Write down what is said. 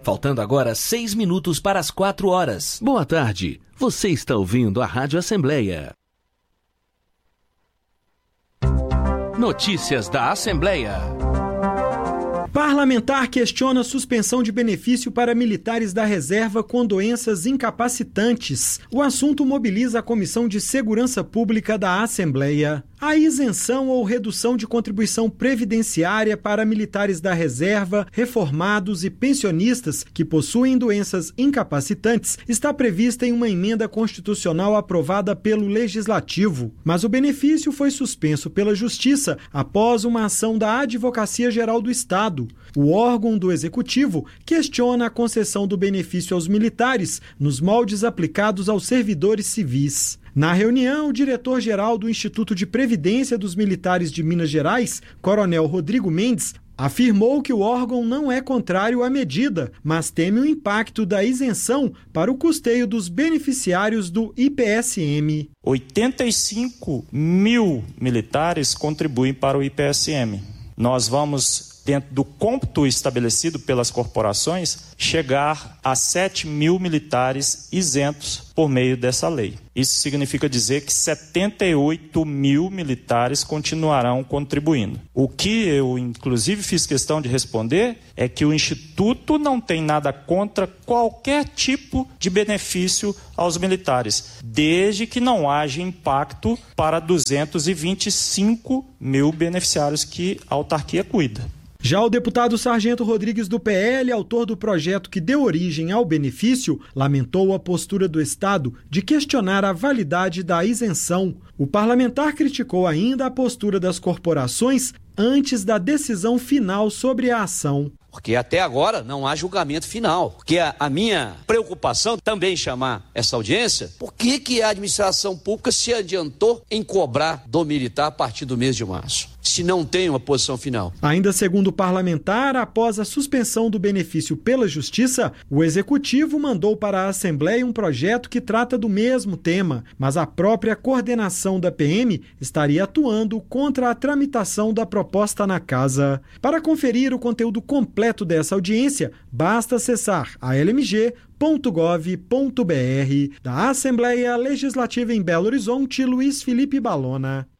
Faltando agora 6 minutos para as 4 horas. Boa tarde. Você está ouvindo a Rádio Assembleia. Notícias da Assembleia. Parlamentar questiona suspensão de benefício para militares da reserva com doenças incapacitantes. O assunto mobiliza a Comissão de Segurança Pública da Assembleia. A isenção ou redução de contribuição previdenciária para militares da reserva, reformados e pensionistas que possuem doenças incapacitantes está prevista em uma emenda constitucional aprovada pelo Legislativo. Mas o benefício foi suspenso pela Justiça após uma ação da Advocacia Geral do Estado. O órgão do Executivo questiona a concessão do benefício aos militares nos moldes aplicados aos servidores civis. Na reunião, o diretor-geral do Instituto de Previdência dos Militares de Minas Gerais, Coronel Rodrigo Mendes, afirmou que o órgão não é contrário à medida, mas teme o impacto da isenção para o custeio dos beneficiários do IPSM. 85 mil militares contribuem para o IPSM. Nós vamos, dentro do cômputo estabelecido pelas corporações, chegar a 7 mil militares isentos por meio dessa lei. Isso significa dizer que 78 mil militares continuarão contribuindo. O que eu, inclusive, fiz questão de responder é que o Instituto não tem nada contra qualquer tipo de benefício aos militares, desde que não haja impacto para 225 mil beneficiários que a autarquia cuida. Já o deputado Sargento Rodrigues do PL, autor do projeto que deu origem ao benefício, lamentou a postura do Estado de questionar a validade da isenção. O parlamentar criticou ainda a postura das corporações antes da decisão final sobre a ação. Porque até agora não há julgamento final. Porque a minha preocupação também chamar essa audiência, por que a administração pública se adiantou em cobrar do militar a partir do mês de março, se não tem uma posição final? Ainda segundo o parlamentar, após a suspensão do benefício pela Justiça, o Executivo mandou para a Assembleia um projeto que trata do mesmo tema, mas a própria coordenação da PM estaria atuando contra a tramitação da proposta na Casa. Para conferir o conteúdo completo dessa audiência, basta acessar almg.gov.br. Da Assembleia Legislativa em Belo Horizonte, Luiz Felipe Balona.